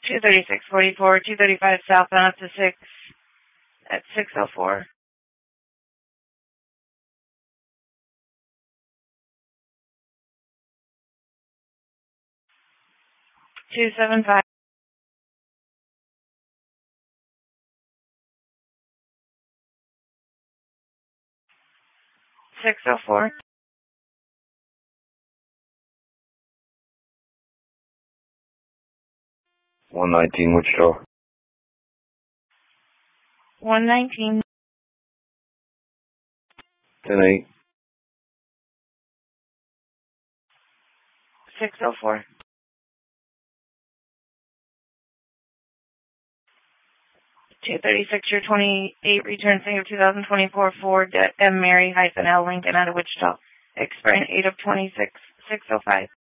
23644, 235 southbound up to 6 at 604. 275. 604. 119 Wichita. 119. 10-8. 604. 236, your 28 return singer 2024 Ford M. Mary -L Lincoln out of Wichita. Expiring 8 of 26, 605.